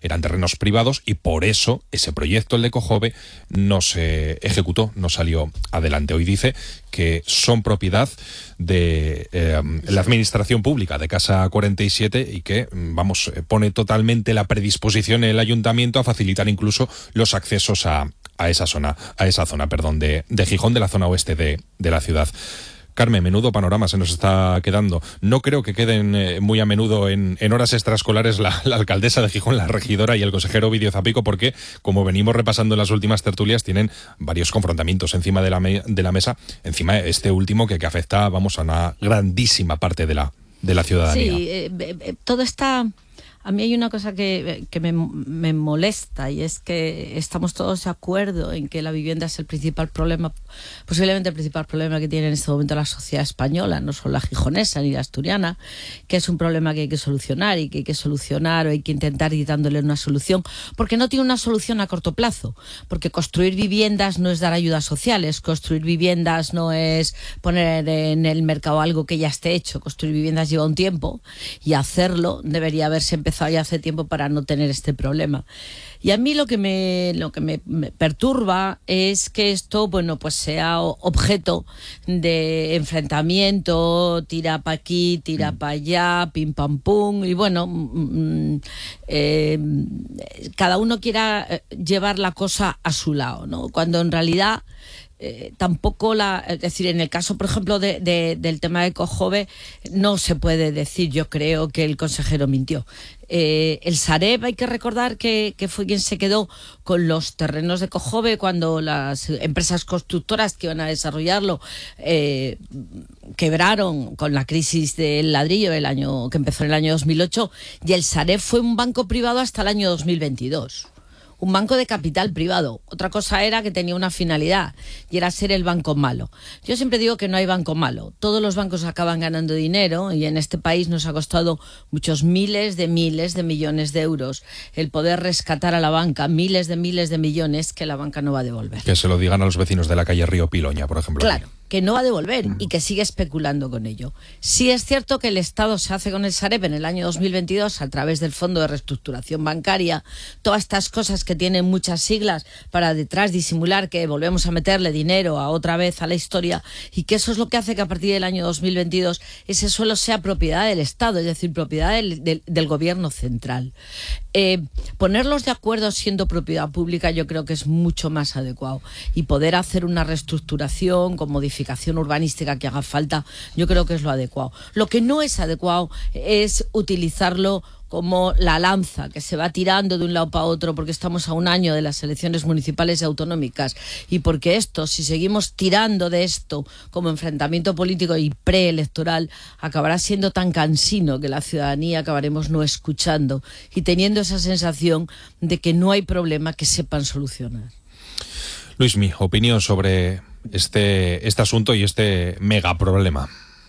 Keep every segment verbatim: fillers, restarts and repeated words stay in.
eran terrenos privados y por eso ese proyecto, el de Cojove, no se ejecutó, no salió adelante. Hoy dice que son propiedad de eh, la administración pública de Casa cuarenta y siete y que, vamos, pone totalmente la predisposición en el ayuntamiento a facilitar incluso los accesos a, a esa zona, a esa zona, perdón, de, de Gijón, de la zona oeste de, de la ciudad. Carmen, menudo panorama se nos está quedando. No creo que queden eh, muy a menudo en, en horas extraescolares la, la alcaldesa de Gijón, la regidora y el consejero Ovidio Zapico, porque, como venimos repasando en las últimas tertulias, tienen varios confrontamientos encima de la, me, de la mesa, encima este último que, que afecta, vamos, a una grandísima parte de la, de la ciudadanía. Sí, eh, eh, todo está... A mí hay una cosa que, que me, me molesta, y es que estamos todos de acuerdo en que la vivienda es el principal problema, posiblemente el principal problema que tiene en este momento la sociedad española, no solo la gijonesa ni la asturiana, que es un problema que hay que solucionar y que hay que solucionar o hay que intentar ir dándole una solución, porque no tiene una solución a corto plazo, porque construir viviendas no es dar ayudas sociales, construir viviendas no es poner en el mercado algo que ya esté hecho, construir viviendas lleva un tiempo y hacerlo debería haberse empezado ya hace tiempo para no tener este problema. Y a mí lo que me lo que me, me perturba es que esto, bueno, pues sea objeto de enfrentamiento, tira para aquí, tira para allá, pim pam pum, y bueno, mm, eh, cada uno quiera llevar la cosa a su lado, ¿no? Cuando en realidad Eh, tampoco la, es decir, en el caso, por ejemplo, de, de, del tema de Cojove, no se puede decir, yo creo, que el consejero mintió. Eh, el Sareb, hay que recordar que, que fue quien se quedó con los terrenos de Cojove cuando las empresas constructoras que iban a desarrollarlo eh, quebraron con la crisis del ladrillo el año que empezó en el año dos mil ocho, y el Sareb fue un banco privado hasta el año dos mil veintidós. Un banco de capital privado. Otra cosa era que tenía una finalidad y era ser el banco malo. Yo siempre digo que no hay banco malo. Todos los bancos acaban ganando dinero y en este país nos ha costado muchos miles de miles de millones de euros el poder rescatar a la banca, miles de miles de millones que la banca no va a devolver. Que se lo digan a los vecinos de la calle Río Piloña, por ejemplo. Claro, que no va a devolver y que sigue especulando con ello. Sí es cierto que el Estado se hace con el Sareb en el año dos mil veintidós a través del Fondo de Reestructuración Bancaria, todas estas cosas que tienen muchas siglas para detrás disimular que volvemos a meterle dinero a otra vez a la historia, y que eso es lo que hace que a partir del año dos mil veintidós ese suelo sea propiedad del Estado, es decir, propiedad del, del, del gobierno central. Eh, ponerlos de acuerdo siendo propiedad pública yo creo que es mucho más adecuado, y poder hacer una reestructuración con modificación urbanística que haga falta, yo creo que es lo adecuado. Lo que no es adecuado es utilizarlo como la lanza que se va tirando de un lado para otro porque estamos a un año de las elecciones municipales y autonómicas, y porque esto, si seguimos tirando de esto como enfrentamiento político y preelectoral, acabará siendo tan cansino que la ciudadanía acabaremos no escuchando y teniendo esa sensación de que no hay problema que sepan solucionar. Luismi, opinión sobre este, este asunto y este mega problema.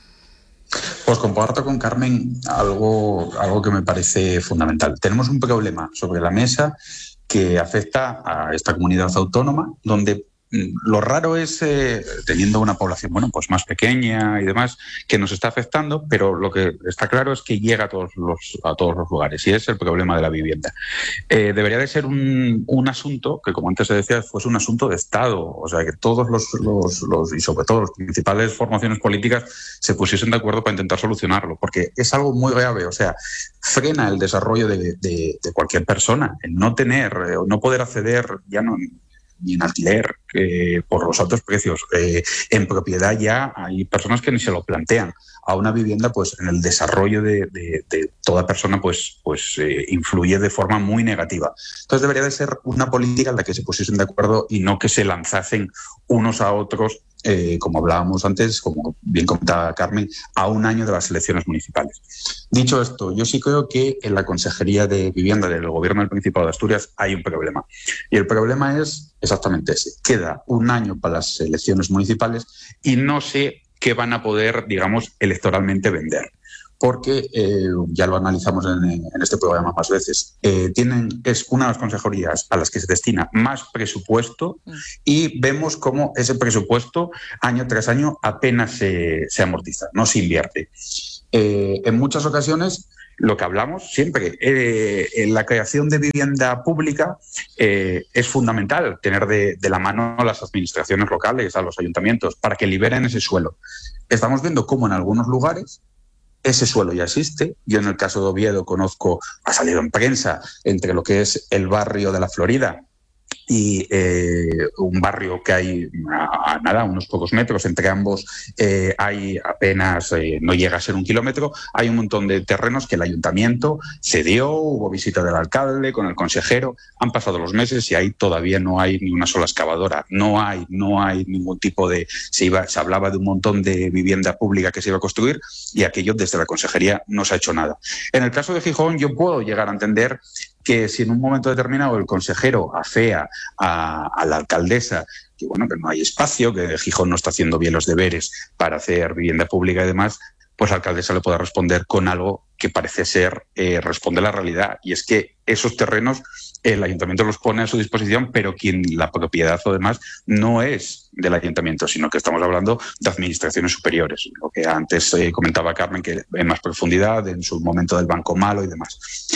Pues comparto con Carmen algo, algo que me parece fundamental. Tenemos un problema sobre la mesa que afecta a esta comunidad autónoma, donde lo raro es, eh, teniendo una población bueno, pues más pequeña y demás, que nos está afectando, pero lo que está claro es que llega a todos los, a todos los lugares, y es el problema de la vivienda. Eh, debería de ser un, un asunto que, como antes se decía, fuese un asunto de Estado, o sea, que todos los, los, los y sobre todo las principales formaciones políticas se pusiesen de acuerdo para intentar solucionarlo, porque es algo muy grave, o sea, frena el desarrollo de, de, de cualquier persona, el no tener, eh, no poder acceder, ya no ni en alquiler, eh, por los altos precios. Eh, en propiedad ya hay personas que ni se lo plantean. A una vivienda, pues en el desarrollo de, de, de toda persona, pues, pues eh, influye de forma muy negativa. Entonces debería de ser una política en la que se pusiesen de acuerdo y no que se lanzasen unos a otros, eh, como hablábamos antes, como bien comentaba Carmen, a un año de las elecciones municipales. Dicho esto, yo sí creo que en la Consejería de Vivienda del Gobierno del Principado de Asturias hay un problema. Y el problema es exactamente ese. Queda un año para las elecciones municipales y no sé qué van a poder, digamos, electoralmente vender. Porque, eh, ya lo analizamos en, en este programa más veces, eh, tienen, es una de las consejerías a las que se destina más presupuesto y vemos cómo ese presupuesto año tras año apenas se, se amortiza, no se invierte. Eh, en muchas ocasiones lo que hablamos siempre, eh, en la creación de vivienda pública eh, es fundamental tener de, de la mano a las administraciones locales, a los ayuntamientos, para que liberen ese suelo. Estamos viendo cómo en algunos lugares ese suelo ya existe. Yo en el caso de Oviedo conozco, ha salido en prensa, entre lo que es el barrio de la Florida y eh, un barrio que hay a, a nada, unos pocos metros, entre ambos eh, hay apenas, eh, no llega a ser un kilómetro, hay un montón de terrenos que el ayuntamiento cedió, hubo visita del alcalde con el consejero, han pasado los meses y ahí todavía no hay ni una sola excavadora, no hay, no hay ningún tipo de, se, iba, se hablaba de un montón de vivienda pública que se iba a construir y aquello desde la consejería no se ha hecho nada. En el caso de Gijón yo puedo llegar a entender que si en un momento determinado el consejero afea a, a la alcaldesa que bueno que no hay espacio, que Gijón no está haciendo bien los deberes para hacer vivienda pública y demás, pues la alcaldesa le puede responder con algo que parece ser eh, responde a la realidad, y es que esos terrenos el ayuntamiento los pone a su disposición, pero quien la propiedad o demás no es del ayuntamiento, sino que estamos hablando de administraciones superiores, lo que antes eh, comentaba Carmen, que en más profundidad, en su momento del Banco Malo y demás.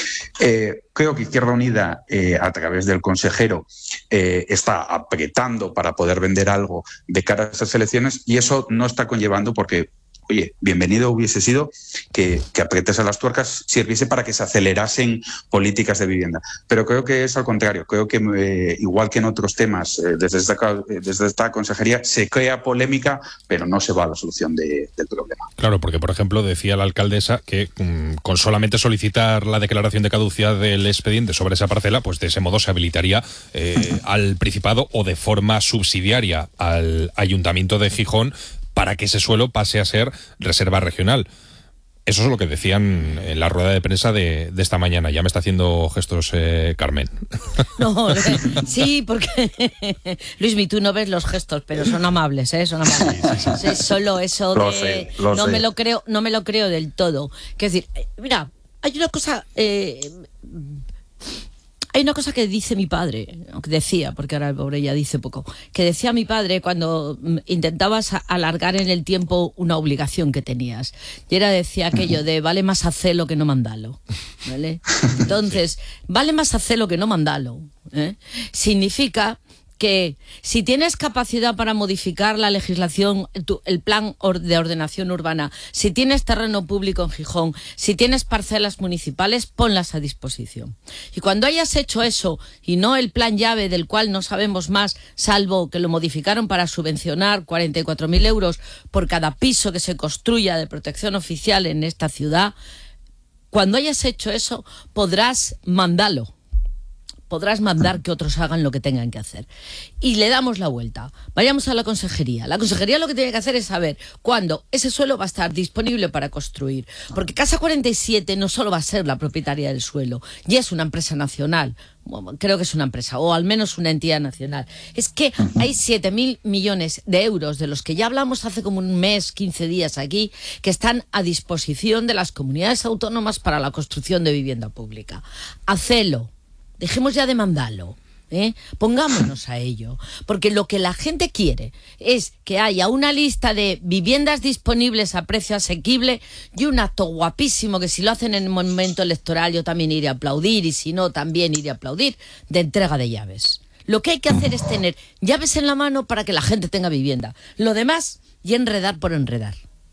Eh, creo que Izquierda Unida, eh, a través del consejero, eh, está apretando para poder vender algo de cara a esas elecciones, y eso no está conllevando porque, oye, bienvenido hubiese sido que, que apretes a las tuercas, sirviese para que se acelerasen políticas de vivienda. Pero creo que es al contrario. Creo que, eh, igual que en otros temas, eh, desde, esta, eh, desde esta consejería se crea polémica, pero no se va a la solución de, del problema. Claro, porque, por ejemplo, decía la alcaldesa que um, con solamente solicitar la declaración de caducidad del expediente sobre esa parcela, pues de ese modo se habilitaría eh, al Principado o de forma subsidiaria al Ayuntamiento de Gijón para que ese suelo pase a ser reserva regional. Eso es lo que decían en la rueda de prensa de, de esta mañana. Ya me está haciendo gestos eh, Carmen. No, eh, sí, porque Luismi, tú no ves los gestos, pero son amables, ¿eh? Son amables. Sí, sí, sí. Es solo eso de lo sé, lo no sé. me lo creo, no me lo creo del todo. Es decir, mira, hay una cosa. Eh, Hay una cosa que dice mi padre, que decía, porque ahora el pobre ya dice poco, que decía mi padre cuando intentabas alargar en el tiempo una obligación que tenías. Y era, decía aquello de vale más hacerlo que no mandalo, ¿vale? Entonces, vale más hacerlo que no mandalo, ¿eh? Significa que si tienes capacidad para modificar la legislación, tu, el plan de ordenación urbana, si tienes terreno público en Gijón, si tienes parcelas municipales, ponlas a disposición. Y cuando hayas hecho eso, y no el plan llave del cual no sabemos más, salvo que lo modificaron para subvencionar cuarenta y cuatro mil euros por cada piso que se construya de protección oficial en esta ciudad, cuando hayas hecho eso, podrás mandarlo. Podrás mandar que otros hagan lo que tengan que hacer. Y le damos la vuelta. Vayamos a la consejería. La consejería lo que tiene que hacer es saber cuándo ese suelo va a estar disponible para construir. Porque Casa cuarenta y siete no solo va a ser la propietaria del suelo, ya es una empresa nacional. Creo que es una empresa, o al menos una entidad nacional. Es que hay siete mil millones de euros, de los que ya hablamos hace como un mes, quince días aquí, que están a disposición de las comunidades autónomas para la construcción de vivienda pública. Hacelo. Dejemos ya de mandarlo, ¿eh? Pongámonos a ello, porque lo que la gente quiere es que haya una lista de viviendas disponibles a precio asequible y un acto guapísimo, que si lo hacen en el momento electoral yo también iré a aplaudir, y si no también iré a aplaudir, de entrega de llaves. Lo que hay que hacer es tener llaves en la mano para que la gente tenga vivienda. Lo demás, y enredar por enredar.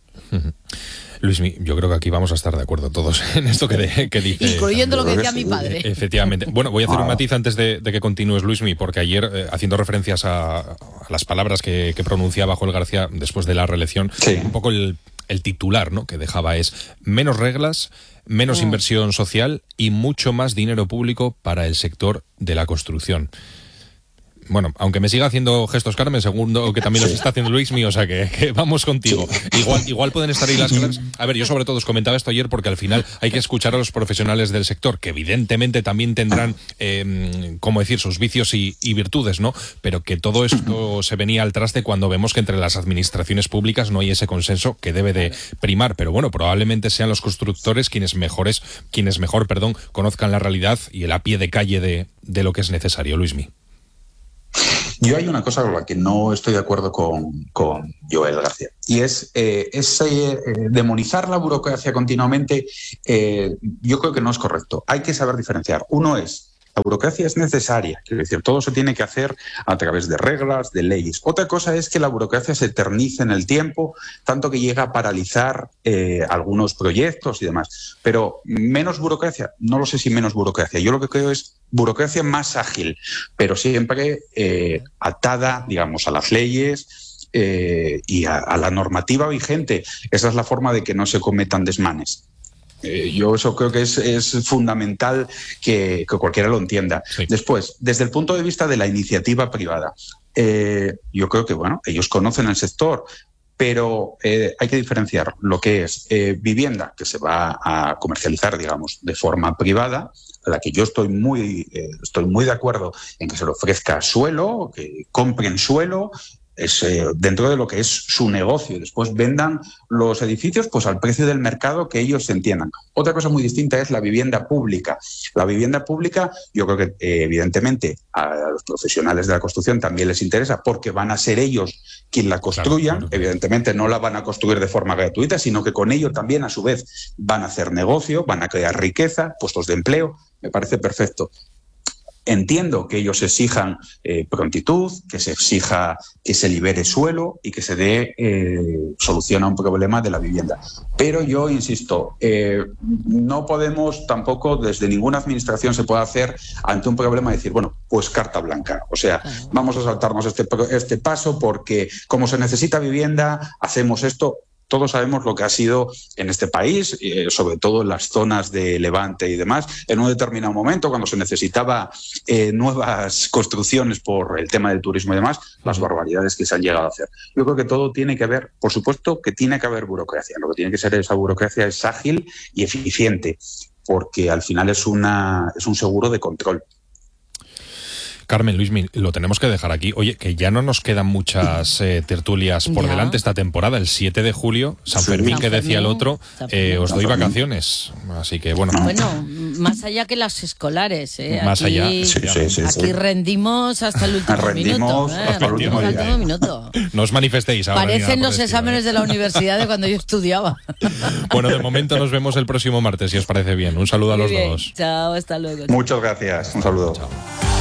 Luismi, yo creo que aquí vamos a estar de acuerdo todos en esto que, de, que dice. Incluyendo lo que decía mi padre. Efectivamente. Bueno, voy a hacer un matiz antes de, de que continúes, Luismi, porque ayer, eh, haciendo referencias a, a las palabras que, que pronunciaba Joel García después de la reelección, sí. un poco el, el titular, ¿no?, que dejaba es menos reglas, menos mm. inversión social y mucho más dinero público para el sector de la construcción. Bueno, aunque me siga haciendo gestos Carmen, segundo que también los está haciendo Luismi, o sea que, que vamos contigo. Igual, igual pueden estar ahí las claves. A ver, yo sobre todo os comentaba esto ayer porque al final hay que escuchar a los profesionales del sector, que evidentemente también tendrán, eh, ¿cómo decir?, sus vicios y, y virtudes, ¿no? Pero que todo esto se venía al traste cuando vemos que entre las administraciones públicas no hay ese consenso que debe de primar. Pero bueno, probablemente sean los constructores quienes mejores, quienes mejor, perdón, conozcan la realidad y el a pie de calle de, de lo que es necesario, Luismi. Yo hay una cosa con la que no estoy de acuerdo con, con Joel García, y es eh, ese, eh, demonizar la burocracia continuamente. Eh, yo creo que no es correcto. Hay que saber diferenciar. Uno es, la burocracia es necesaria, quiero decir, todo se tiene que hacer a través de reglas, de leyes. Otra cosa es que la burocracia se eternice en el tiempo, tanto que llega a paralizar eh, algunos proyectos y demás. Pero menos burocracia, no lo sé si menos burocracia. Yo lo que creo es burocracia más ágil, pero siempre eh, atada, digamos, a las leyes eh, y a, a la normativa vigente. Esa es la forma de que no se cometan desmanes. Eh, yo eso creo que es, es fundamental que, que cualquiera lo entienda. Sí. Después, desde el punto de vista de la iniciativa privada, eh, yo creo que, bueno, ellos conocen el sector, pero eh, hay que diferenciar lo que es eh, vivienda que se va a comercializar, digamos, de forma privada, a la que yo estoy muy, eh, estoy muy de acuerdo en que se le ofrezca suelo, que compren suelo, es, eh, dentro de lo que es su negocio, y después vendan los edificios pues al precio del mercado que ellos entiendan. Otra cosa muy distinta es la vivienda pública. La vivienda pública, yo creo que eh, evidentemente a los profesionales de la construcción también les interesa, porque van a ser ellos quien la construyan. Claro, claro. Evidentemente no la van a construir de forma gratuita, sino que con ello también a su vez van a hacer negocio, van a crear riqueza, puestos de empleo. Me parece perfecto. Entiendo que ellos exijan eh, prontitud, que se exija que se libere suelo y que se dé eh, solución a un problema de la vivienda. Pero yo insisto, eh, no podemos tampoco, desde ninguna administración se puede hacer ante un problema decir, bueno, pues carta blanca. O sea, vamos a saltarnos este, este paso porque como se necesita vivienda, hacemos esto. Todos sabemos lo que ha sido en este país, eh, sobre todo en las zonas de Levante y demás, en un determinado momento, cuando se necesitaba eh, nuevas construcciones por el tema del turismo y demás, las barbaridades que se han llegado a hacer. Yo creo que todo tiene que ver, por supuesto, que tiene que haber burocracia. Lo que tiene que ser esa burocracia es ágil y eficiente, porque al final es, una, es un seguro de control. Carmen, Luismi, lo tenemos que dejar aquí. Oye, que ya no nos quedan muchas eh, tertulias por ya. delante esta temporada. El siete de julio, San Fermín, sí. que decía el otro, eh, os doy vacaciones. Así que, bueno. Bueno, más allá que las escolares. Eh. Más aquí, allá. Sí, sí, sí, aquí sí. rendimos hasta el último rendimos minuto. Eh. hasta el último, rendimos hasta el último minuto. No os manifestéis ahora. Parecen los estilo, exámenes ¿eh? de la universidad de cuando yo estudiaba. Bueno, de momento nos vemos el próximo martes, si os parece bien. Un saludo Muy a los bien. dos. Chao, hasta luego. Muchas gracias. Un saludo. Chao.